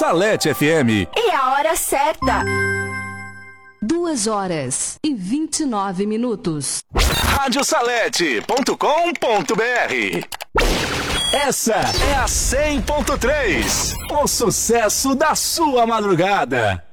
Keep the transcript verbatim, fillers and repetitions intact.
Salete F M. E a hora certa. Duas horas e vinte e nove minutos. rádio salete ponto com ponto br. Essa é a cem ponto três. O sucesso da sua madrugada.